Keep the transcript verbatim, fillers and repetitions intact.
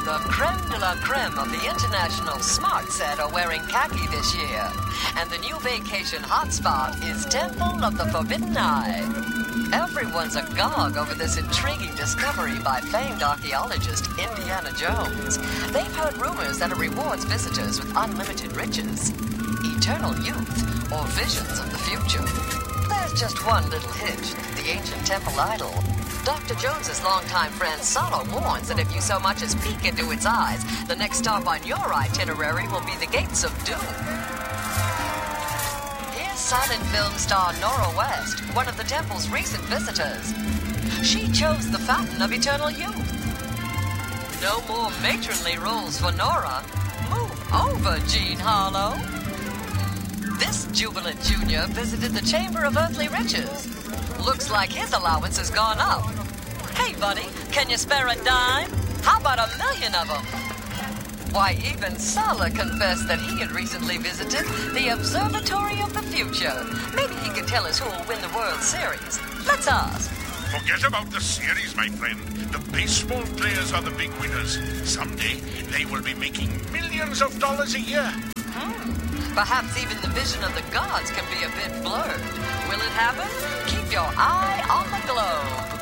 The creme de la creme of the international smart set are wearing khaki this year. And the new vacation hotspot is Temple of the Forbidden Eye. Everyone's agog over this intriguing discovery by famed archaeologist Indiana Jones. They've heard rumors that it rewards visitors with unlimited riches, eternal youth, or visions of the future. There's just one little hitch, the ancient temple idol. Doctor Jones's longtime friend Solo warns that if you so much as peek into its eyes, the next stop on your itinerary will be the gates of doom. Here's silent film star Nora West, one of the temple's recent visitors. She chose the fountain of eternal youth. No more matronly roles for Nora. Move over, Jean Harlow. This jubilant junior visited the Chamber of Earthly Riches. Looks like his allowance has gone up. Hey, buddy, can you spare a dime? How about a million of them? Why, even Sala confessed that he had recently visited the Observatory of the Future. Maybe he can tell us who will win the World Series. Let's ask. Forget about the series, my friend. The baseball players are the big winners. Someday, they will be making millions of dollars a year. Hmm. Perhaps even the vision of the gods can be a bit blurred. Will it happen? Keep your eye on the globe.